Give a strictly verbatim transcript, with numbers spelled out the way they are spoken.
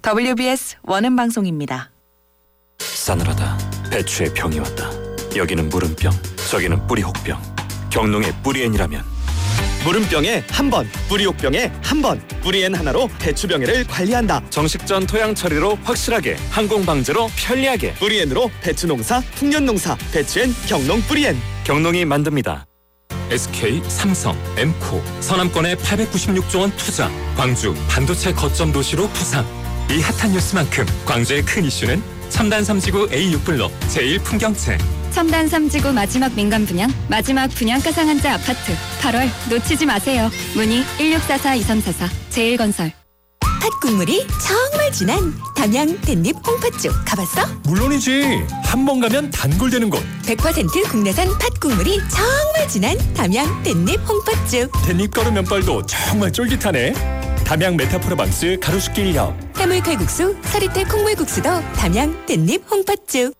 더블유비에스 원음방송입니다. 싸늘하다. 배추에 병이 왔다. 여기는 무름병, 저기는 뿌리혹병. 경농의 뿌리엔이라면 무름병에 한 번, 뿌리혹병에 한 번. 뿌리엔 하나로 배추병해를 관리한다. 정식전 토양 처리로 확실하게, 항공 방제로 편리하게. 뿌리엔으로 배추 농사, 풍년 농사. 배추엔 경농 뿌리엔. 경농이 만듭니다. 에스케이, 삼성, 엠코, 서남권에 팔백구십육조 원 투자. 광주 반도체 거점 도시로 부상. 이 핫한 뉴스만큼 광주의 큰 이슈는 첨단 삼지구 에이 육 블록 제일 풍경채. 첨단 삼지구 마지막 민간 분양, 마지막 분양가 상한제 아파트. 팔월 놓치지 마세요. 문의 일육사사 이삼사사 제일건설. 팥국물이 정말 진한 담양 댄잎 홍팥죽 가봤어? 물론이지. 한 번 가면 단골되는 곳. 백 퍼센트 국내산 팥국물이 정말 진한 담양 댄잎 홍팥죽. 댄잎 가루 면발도 정말 쫄깃하네. 담양 메타포르방스 가로수길 역. 해물 칼국수, 서리태 콩물국수도 담양 댄잎 홍팥죽.